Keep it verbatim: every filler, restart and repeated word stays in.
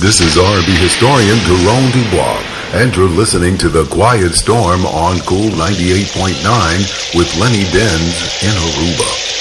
This is R and B historian Jerome Dubois, and you're listening to The Quiet Storm on Cool ninety-eight point nine with Lenny Denz in Aruba.